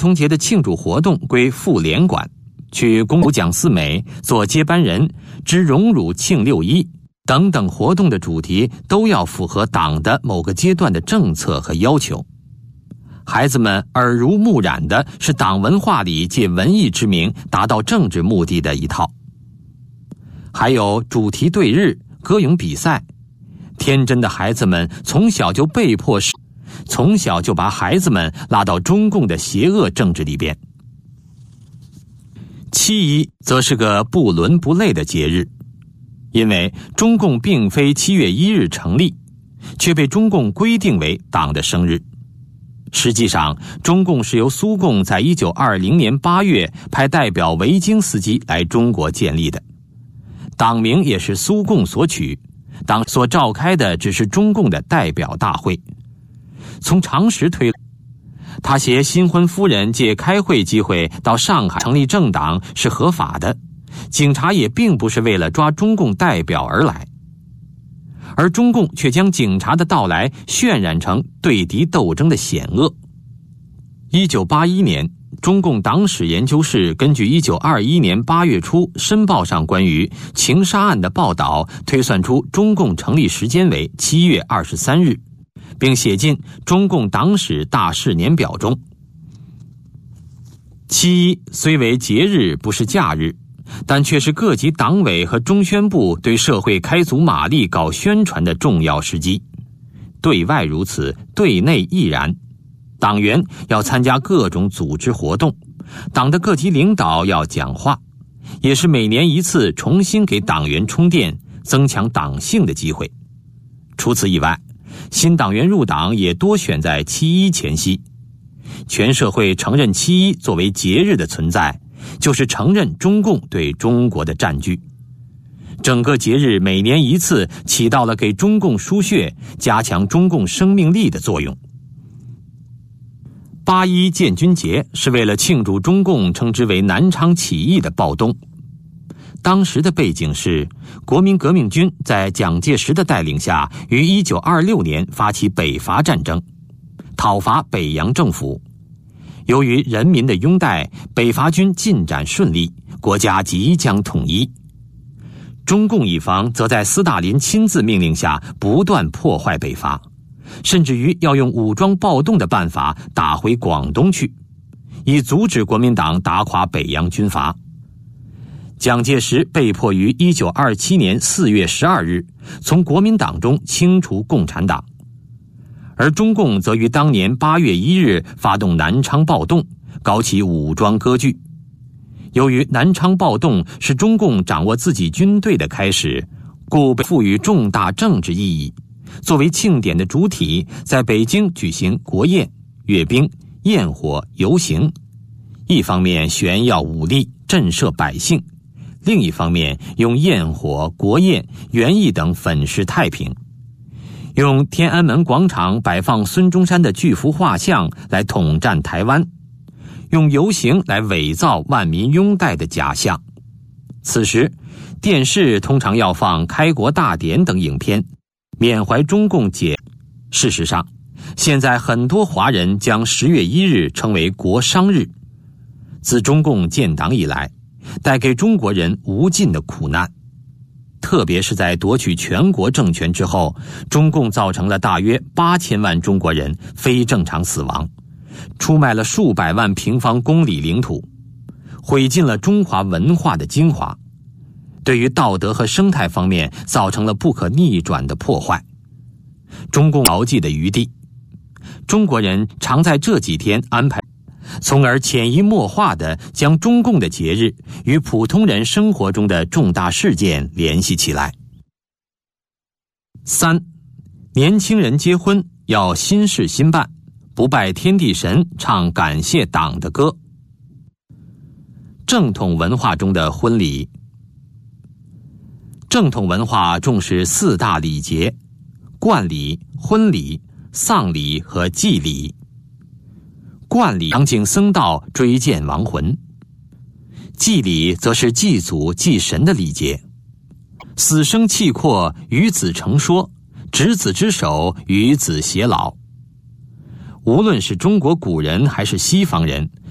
童节的庆祝活动归妇联管，去公主讲四美、做接班人、织荣辱庆六一等等活动的主题都要符合党的某个阶段的政策和要求。孩子们耳濡目染的是党文化里借文艺之名达到政治目的的一套。还有主题对日、歌咏比赛，天真的孩子们从小就把孩子们拉到中共的邪恶政治里边。七一则是个不伦不类的节日，因为中共并非7月1日成立，却被中共规定为党的生日。实际上，中共是由苏共在1920年8月派代表维京斯基来中国建立的，党名也是苏共所取，党所召开的只是中共的代表大会。从常识推论，他携新婚夫人借开会机会到上海成立政党是合法的，警察也并不是为了抓中共代表而来，而中共却将警察的到来渲染成对敌斗争的险恶。1981年，中共党史研究室根据1921年8月初申报上关于情杀案的报道，推算出中共成立时间为7月23日，并写进中共党史大事年表中。七一虽为节日不是假日，但却是各级党委和中宣部对社会开足马力搞宣传的重要时机。对外如此，对内亦然。党员要参加各种组织活动，党的各级领导要讲话，也是每年一次重新给党员充电、增强党性的机会。除此以外，新党员入党也多选在七一前夕。全社会承认七一作为节日的存在，就是承认中共对中国的占据。整个节日每年一次，起到了给中共输血、加强中共生命力的作用。8·1建军节是为了庆祝中共称之为南昌起义的暴动。当时的背景是，国民革命军在蒋介石的带领下，于1926年发起北伐战争，讨伐北洋政府。由于人民的拥戴，北伐军进展顺利，国家即将统一。中共一方则在斯大林亲自命令下不断破坏北伐，甚至于要用武装暴动的办法打回广东去，以阻止国民党打垮北洋军阀。蒋介石被迫于1927年4月12日从国民党中清除共产党，而中共则于当年8月1日发动南昌暴动，搞起武装割据。由于南昌暴动是中共掌握自己军队的开始，故被赋予重大政治意义。作为庆典的主体，在北京举行国宴、阅兵、焰火、游行，一方面炫耀武力，震慑百姓，另一方面用焰火、国宴、园艺等粉饰太平，用天安门广场摆放孙中山的巨幅画像来统战台湾，用游行来伪造万民拥戴的假象。此时，电视通常要放开国大典等影片，缅怀中共解。事实上，现在很多华人将10月1日称为国殇日。自中共建党以来，带给中国人无尽的苦难，特别是在夺取全国政权之后，中共造成了大约8000万中国人非正常死亡，出卖了数百万平方公里领土，毁尽了中华文化的精华，对于道德和生态方面造成了不可逆转的破坏。中共牢记的余地，中国人常在这几天安排，从而潜移默化地将中共的节日与普通人生活中的重大事件联系起来。3. 年轻人结婚要新事新办，不拜天地神，唱感谢党的歌。正统文化中的婚礼。正统文化重视4大礼节：冠礼、婚礼、丧礼和祭礼。冠礼恭敬僧道，追荐亡魂；祭礼则是祭祖祭神的礼节。死生契阔，与子成说，执子之手，与子偕老。无论是中国古人还是西方人，